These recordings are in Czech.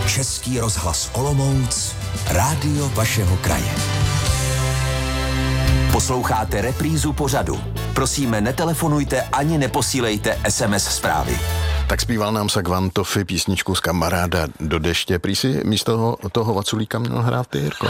Český rozhlas Olomouc, rádio vašeho kraje. Posloucháte reprízu pořadu. Prosíme, netelefonujte ani neposílejte SMS zprávy. Tak zpíval nám Sagvan Toffy písničku z Kamaráda do deště. Prý si místo toho Vaculíka měl hrát ty, Jirko.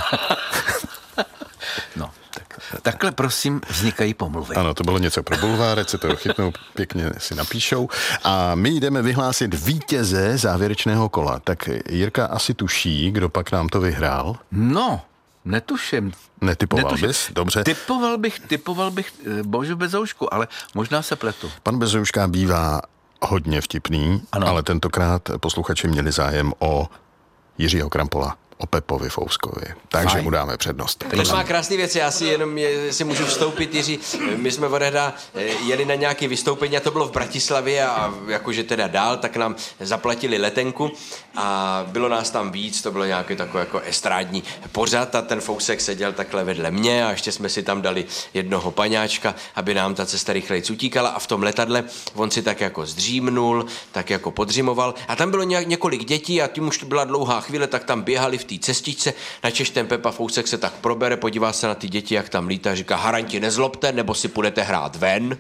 No, takhle prosím vznikají pomluvy. Ano, to bylo něco pro bulvárec, se to chytnou, pěkně si napíšou. A my jdeme vyhlásit vítěze závěrečného kola. Tak Jirka asi tuší, kdo pak nám to vyhrál. No, netuším. Netypoval bys? Dobře. Typoval bych Božu Bezoušku, ale možná se pletu. Pan Bezouška bývá hodně vtipný, ano. Ale tentokrát posluchači měli zájem o Jiřího Krampola, o Pepovi Fouskovi. Takže mu dáme přednost. To má krásný věc, já si jenom si můžu vstoupit, Jiří. My jsme odehda jeli na nějaké vystoupení a to bylo v Bratislavě a jakože teda dál, tak nám zaplatili letenku a bylo nás tam víc, to bylo nějaký takový jako estrádní pořad a ten Fousek seděl takhle vedle mě a ještě jsme si tam dali jednoho paňáčka, aby nám ta cesta rychlejc utíkala a v tom letadle on si tak jako zdřímnul, tak jako podřimoval a tam bylo několik dětí a tím už byla dlouhá chvíle, tak tam běhali v té cestičce, načež ten Pepa Fousek se tak probere, podívá se na ty děti, jak tam lítá, říká, haranti, nezlobte, nebo si půjdete hrát ven.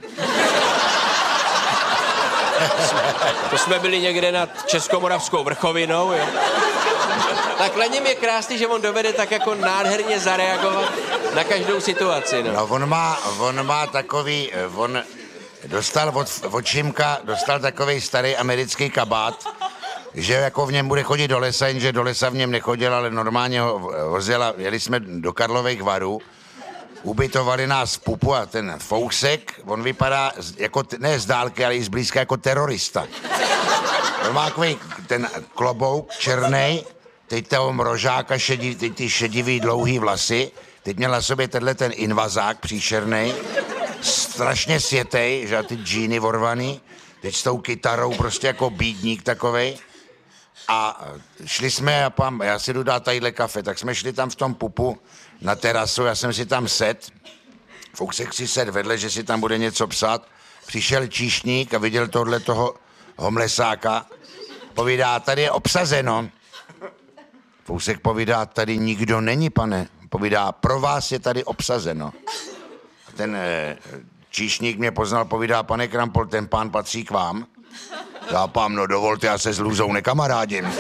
To jsme byli někde nad Českomoravskou vrchovinou, jo. Tak na něm je krásný, že on dovede tak jako nádherně zareagovat na každou situaci, no. No on má takový, on dostal od Šimka, dostal takovej starý americký kabát, že jako v něm bude chodit do lesa, jenže do lesa v něm nechodil, ale normálně ho vozil a jeli jsme do Karlových Varů, ubytovali nás v pupu a ten Fousek, on vypadá jako, ne z dálky, ale i zblízka jako terorista. On má takový ten klobouk černej, teď toho mrožáka šedí, teď ty šedivý dlouhý vlasy, teď měl na sobě ten invazák příšernej, strašně světej, že ty džíny vorvaný, teď s tou kytarou prostě jako bídník takovej. A šli jsme, já si jdu dát tadyhle kafe, tak jsme šli tam v tom pupu na terasu, já jsem si tam set, Fousek si set vedle, že si tam bude něco psát, přišel číšník a viděl tohle toho homlesáka, povídá, tady je obsazeno. Fousek povídá, tady nikdo není, pane, povídá, pro vás je tady obsazeno. A ten číšník mě poznal, povídá, pane Krampol, ten pán patří k vám. Já pán, no dovolte, já se s Lůzou nekamarádím.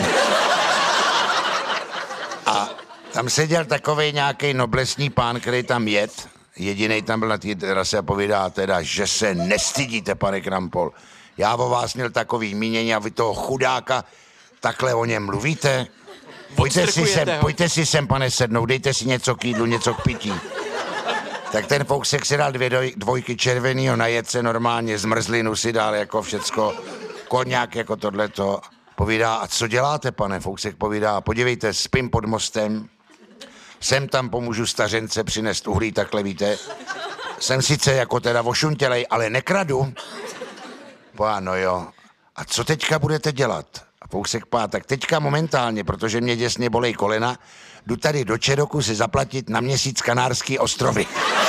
A tam seděl takovej nějaký noblesní pán, který tam jet, jedinej tam byl na té terase a povídá teda, že se nestydíte, pane Krampol. Já o vás měl takový mínění a vy toho chudáka takhle o něm mluvíte. Pojďte si sem, pane, sednout, dejte si něco k jídlu, něco k pití. Tak ten Fousek si dal dvojky červenýho, najet se normálně, zmrzlinu si dal jako všecko, koňák jako tohleto. Povídá, a co děláte, pane? Fousek povídá, podívejte, spím pod mostem, sem tam pomůžu stařence přinést uhlí, takhle víte. Jsem sice jako teda ošuntělej, ale nekradu. No jo, a co teďka budete dělat? A Fousek tak teďka momentálně, protože mě děsně bolej kolena, jdu tady do Čeroku si zaplatit na měsíc Kanárský ostrovy.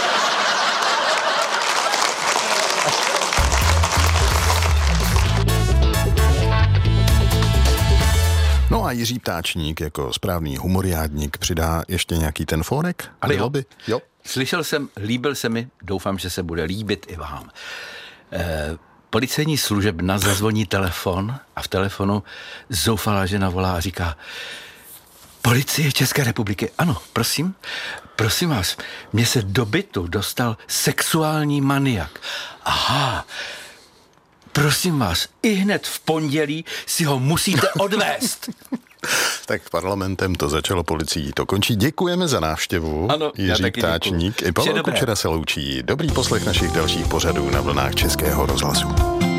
No a Jiří Ptáčník jako správný humoriádník přidá ještě nějaký ten fónek? Ale jo. Jo. Slyšel jsem, líbil se mi, doufám, že se bude líbit i vám. Policejní služebna zazvoní telefon a v telefonu zoufalá žena volá a říká: Policie České republiky, ano, prosím vás, mně se do bytu dostal sexuální maniak. Aha, prosím vás, ihned v pondělí si ho musíte odvést. Tak parlamentem to začalo, policií to končí. Děkujeme za návštěvu. Ano, Jiří Ptáčník. I Pavel Kučera se loučí. Dobrý poslech našich dalších pořadů na vlnách Českého rozhlasu.